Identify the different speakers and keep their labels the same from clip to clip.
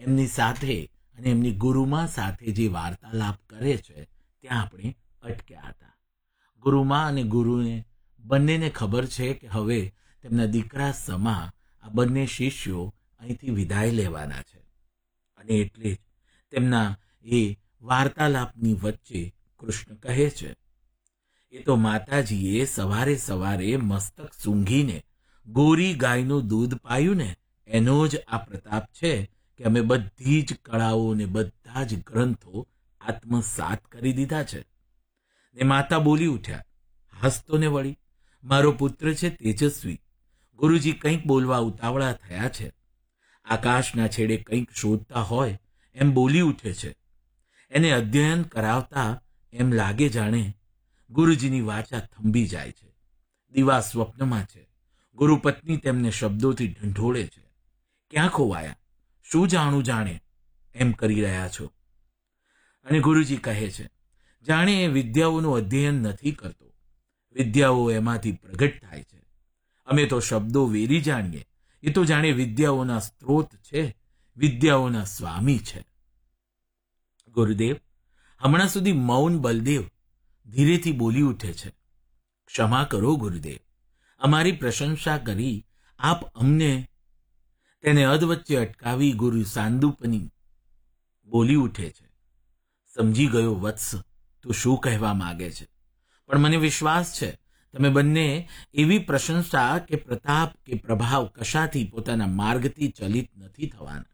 Speaker 1: એમની સાથે અને એમની ગુરુમા સાથે જે વાર્તાલાપ કરે છે ત્યાં આપણે અટક્યા હતા. ગુરુમા અને ગુરુને બંનેને ખબર છે કે હવે તેમના દીકરા સમા આ બંને શિષ્યો અહીંથી વિદાય લેવાના છે, અને એટલે જ તેમના એ વાર્તાલાપની વચ્ચે કૃષ્ણ કહે છે, એ તો માતાજીએ સવારે સવારે મસ્તક સૂંઘીને ગોરી ગાયનું દૂધ પાયું ને એનો જ આ પ્રતાપ છે કે અમે બધી જ કળાઓ ને બધા જ ગ્રંથો આત્મસાત કરી દીધા છે. ને માતા બોલી ઉઠ્યા, હસતો ને વળી, મારો પુત્ર છે તેજસ્વી. ગુરુજી કંઈક બોલવા ઉતાવળા થયા છે. આકાશના છેડે કંઈક શોધતા હોય એમ બોલી ઉઠે છે. એને અધ્યયન કરાવતા એમ લાગે જાણે ગુરુજીની વાચા થંભી જાય છે. દીવા સ્વપ્નમાં છે. ગુરુપત્ની તેમને શબ્દોથી ઢંઢોળે છે. ક્યાં ખોવાયા, શું જાણું જાણે એમ કરી રહ્યા છો? અને ગુરુજી કહે છે, જાણે એ વિદ્યાઓનું અધ્યયન નથી કરતો, વિદ્યાઓ એમાંથી પ્રગટ થાય છે. અમે તો શબ્દો વેરી જાણીએ, એ તો જાણે વિદ્યાઓના સ્ત્રોત છે, વિદ્યાઓના સ્વામી છે. ગુરુદેવ, હમણાં સુધી મૌન બલદેવ ધીરેથી બોલી ઉઠે છે. ક્ષમા કરો ગુરુદેવ, અમારી પ્રશંસા કરી આપ અમને. તેને અધવચ્ચે અટકાવી ગુરુ સાંદુપની બોલી ઉઠે છે, સમજી ગયો વત્સ, તું શું કહેવા માગે છે, પણ મને વિશ્વાસ છે તમે બંને એવી પ્રશંસા કે પ્રતાપ કે પ્રભાવ કશાથી પોતાના માર્ગથી ચલિત નથી થવાના.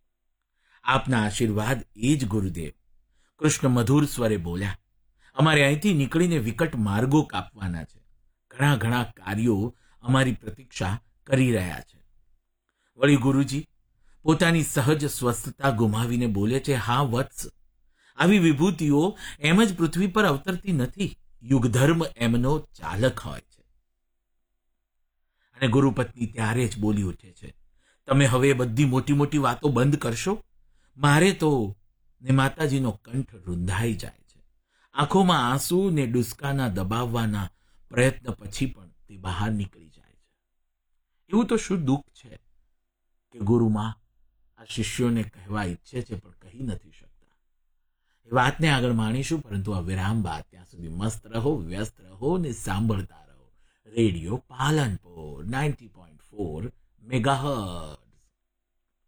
Speaker 1: આપના આશીર્વાદ એ જ ગુરુદેવ. કૃષ્ણ મધુર સ્વરે બોલ્યા, અમારે અહીંથી નીકળીને વિકટ માર્ગો કાપવાના છે. ઘણા ઘણા કાર્યો અમારી પ્રતીક્ષા કરી રહ્યા છે. વળી ગુરુજી પોતાની સહજ સ્વસ્થતા ગુમાવીને બોલે છે, હા વત્સ, આવી વિભૂતિઓ એમ જ પૃથ્વી પર અવતરતી નથી. યુગધર્મ એમનો ચાલક હોય છે. અને ગુરુપત્ની ત્યારે જ બોલી ઉઠે છે, તમે હવે બધી મોટી મોટી વાતો બંધ કરશો? મારે તો. ને માતાજીનો કંઠ રૂંધાઈ જાય છે. આંખોમાં આંસુ ને ડુસકાના દબાવવાના પ્રયત્ન પછી પણ તે બહાર નીકળી જાય છે. એવું તો શું દુઃખ છે કે ગુરુમાં આ શિષ્યોને કહેવા ઈચ્છે છે પણ કહી નથી શકતા. એ વાતને આગળ માણીશું, પરંતુ આ વિરામ બાદ. ત્યાં સુધી મસ્ત રહો, વ્યસ્ત રહો ને સાંભળતા રહો રેડિયો પાલનપુર 90.4 મેગાહર્ટ્ઝ.